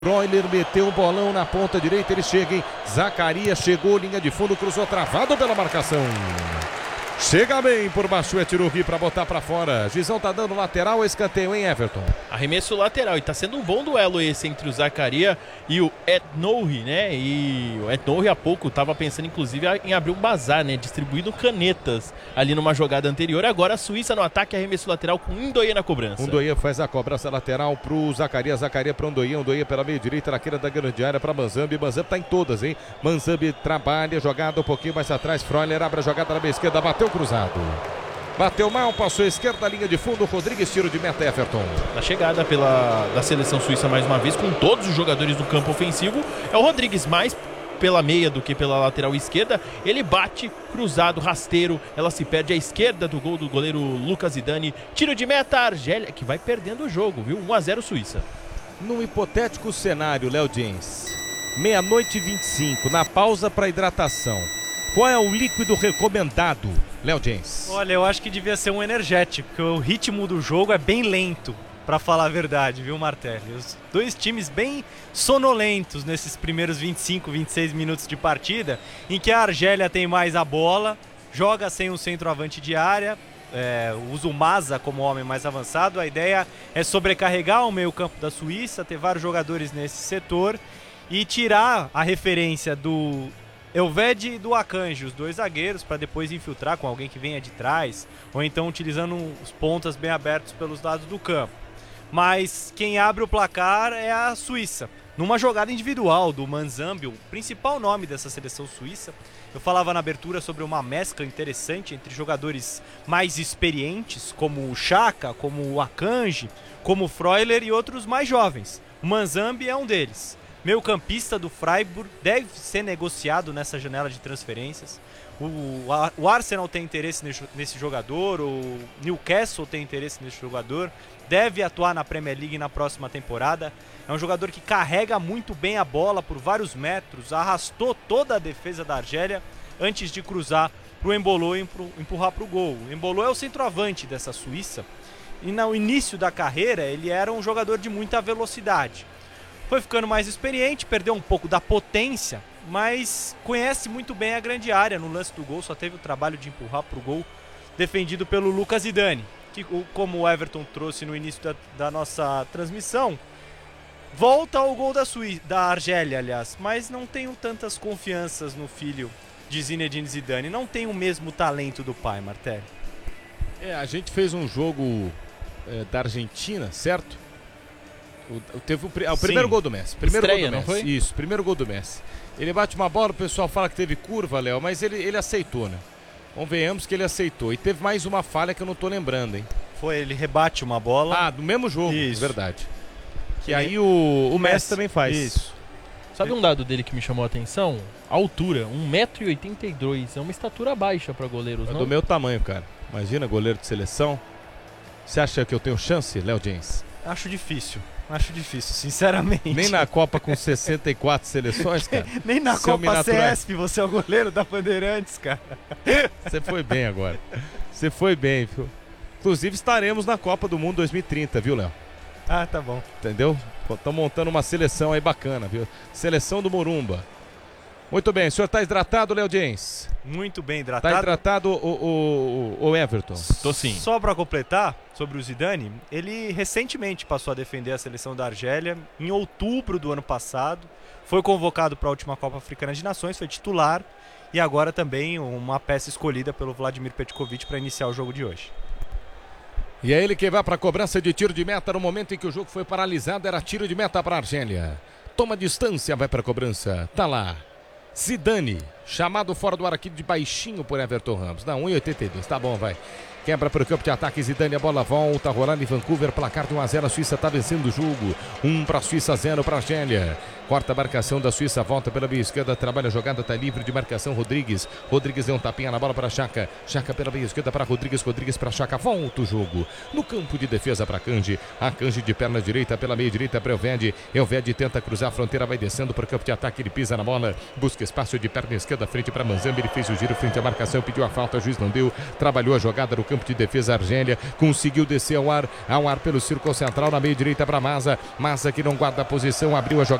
Freuler meteu o bolão na ponta direita, ele chega, hein? Zacarias chegou, linha de fundo, cruzou travado pela marcação. Chega bem por baixo, é Tirugi para botar para fora. Gizão tá dando lateral, escanteio, hein, Everton? Arremesso lateral, e tá sendo um bom duelo esse entre o Zacarias e o Etnouri, né? E o Etnouri há pouco tava pensando inclusive em abrir um bazar, né? Distribuindo canetas ali numa jogada anterior. Agora a Suíça no ataque, arremesso lateral com Ndoye na cobrança. Ndoye faz a cobrança lateral pro Zacarias, Zacarias para Ndoye pela meia direita, na queira da grande área para Manzambi. Manzambi tá em todas, hein? Manzambi trabalha, jogada um pouquinho mais atrás. Freuler abre a jogada na meia esquerda, bateu cruzado. Bateu mal, passou a esquerda, linha de fundo. Rodrigues, tiro de meta, Everton. Na chegada da seleção suíça mais uma vez, com todos os jogadores do campo ofensivo, é o Rodrigues mais pela meia do que pela lateral esquerda. Ele bate cruzado, rasteiro, ela se perde à esquerda do gol do goleiro Lucas Zidane. Tiro de meta, Argélia, que vai perdendo o jogo, viu? 1-0 Suíça. Num hipotético cenário, Léo Jens, 00:25, na pausa para hidratação, qual é o líquido recomendado, Léo Jens? Olha, eu acho que devia ser um energético, porque o ritmo do jogo é bem lento, pra falar a verdade, viu, Martelli? Os dois times bem sonolentos nesses primeiros 25, 26 minutos de partida, em que a Argélia tem mais a bola, joga sem um centroavante de área, usa o Maza como homem mais avançado. A ideia é sobrecarregar o meio-campo da Suíça, ter vários jogadores nesse setor e tirar a referência do Elvedi e do Akanji, os dois zagueiros, para depois infiltrar com alguém que venha de trás, ou então utilizando os pontas bem abertos pelos lados do campo. Mas quem abre o placar é a Suíça, numa jogada individual do Manzambi, o principal nome dessa seleção suíça. Eu falava na abertura sobre uma mescla interessante entre jogadores mais experientes, como o Xhaka, como o Akanji, como o Freuler, e outros mais jovens. O Manzambi é um deles. Meio-campista do Freiburg, deve ser negociado nessa janela de transferências. O Arsenal tem interesse nesse jogador, o Newcastle tem interesse nesse jogador, deve atuar na Premier League na próxima temporada. É um jogador que carrega muito bem a bola por vários metros, arrastou toda a defesa da Argélia antes de cruzar para o Embolo empurrar para o gol. O Embolo é o centroavante dessa Suíça e no início da carreira ele era um jogador de muita velocidade. Foi ficando mais experiente, perdeu um pouco da potência, mas conhece muito bem a grande área. No lance do gol só teve o trabalho de empurrar para o gol, defendido pelo Lucas Zidane, que, como o Everton trouxe no início da nossa transmissão, volta ao gol da Argélia, aliás, mas não tenho tantas confianças no filho de Zinedine Zidane, não tem o mesmo talento do pai, Martelli. A gente fez um jogo da Argentina, certo? Teve o primeiro gol do Messi. Primeiro Estreia, gol do Messi. Não foi? Isso, primeiro gol do Messi. Ele bate uma bola, o pessoal fala que teve curva, Léo, mas ele aceitou, né? Convenhamos que ele aceitou. E teve mais uma falha que eu não tô lembrando, hein? Ele rebate uma bola. Do mesmo jogo, Isso. Verdade. Que aí o Messi também faz. Isso. Sabe um dado dele que me chamou a atenção? A altura, 1,82 m. É uma estatura baixa para goleiros, É não? do meu tamanho, cara. Imagina, goleiro de seleção. Você acha que eu tenho chance, Léo Jens? Acho difícil, sinceramente. Nem na Copa com 64 seleções, cara. Nem na Seu Copa Minatura. CESP você é o goleiro da Bandeirantes, cara. Você foi bem agora. Você foi bem, viu? Inclusive estaremos na Copa do Mundo 2030, viu, Léo? Ah, tá bom. Entendeu? Estão montando uma seleção aí bacana, viu? Seleção do Morumba. Muito bem, o senhor está hidratado, Léo Jens? Muito bem hidratado. Está hidratado o Everton? Tô sim. Só para completar sobre o Zidane, ele recentemente passou a defender a seleção da Argélia. Em outubro do ano passado, foi convocado para a última Copa Africana de Nações, foi titular e agora também uma peça escolhida pelo Vladimir Petkovic para iniciar o jogo de hoje. E é ele que vai para a cobrança de tiro de meta no momento em que o jogo foi paralisado. Era tiro de meta para a Argélia. Toma distância, vai para a cobrança. Tá lá. Zidane, chamado fora do ar aqui de baixinho por Everton Ramos. Não, 1,82, tá bom, vai. Quebra para o campo de ataque, Zidane, a bola volta a rolar em Vancouver, placar de 1-0, a Suíça está vencendo o jogo. 1 para a Suíça, 0 para a Argélia. Corta a marcação da Suíça, volta pela meia esquerda, trabalha a jogada, tá livre de marcação. Rodrigues deu um tapinha na bola para Chaca. Chaca pela meia esquerda para Rodrigues para Chaca. Volta o jogo no campo de defesa para Kanji. A Kanji de perna direita pela meia direita para Elvedi. Elvedi tenta cruzar a fronteira, vai descendo para o campo de ataque. Ele pisa na bola, busca espaço de perna esquerda frente para Manzambi. Ele fez o giro frente à marcação, pediu a falta, o juiz não deu. Trabalhou a jogada no campo de defesa. Argélia conseguiu descer ao ar pelo círculo central na meia direita para Maza. Maza que não guarda a posição, abriu a jogada.